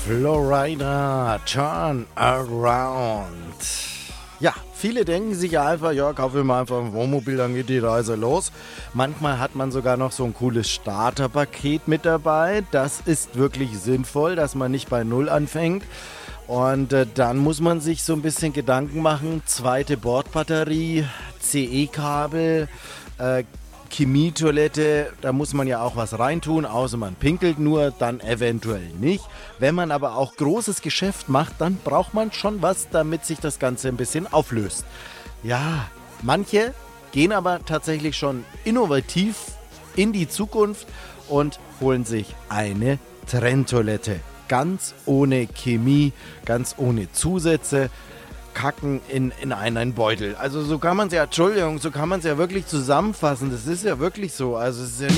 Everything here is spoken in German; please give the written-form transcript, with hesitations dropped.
Florida, turn around. Ja, viele denken sich ja einfach, ja, kaufe ich mir einfach ein Wohnmobil, dann geht die Reise los. Manchmal hat man sogar noch so ein cooles Starterpaket mit dabei. Das ist wirklich sinnvoll, dass man nicht bei Null anfängt. Und dann muss man sich so ein bisschen Gedanken machen. Zweite Bordbatterie, CE-Kabel, Chemietoilette, da muss man ja auch was reintun, außer man pinkelt nur, dann eventuell nicht. Wenn man aber auch großes Geschäft macht, dann braucht man schon was, damit sich das Ganze ein bisschen auflöst. Ja, manche gehen aber tatsächlich schon innovativ in die Zukunft und holen sich eine Trenntoilette. Ganz ohne Chemie, ganz ohne Zusätze. Kacken in einen Beutel. Also so kann man es ja, Entschuldigung, so kann man es ja wirklich zusammenfassen. Das ist ja wirklich so. Also es ist ja